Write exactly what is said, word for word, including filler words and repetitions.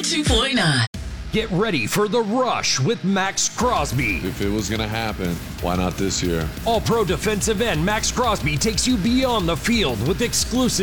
two point nine. Get ready for The Rush with Max Crosby. If it was going to happen, why not this year? All-Pro defensive end Max Crosby takes you beyond the field with exclusive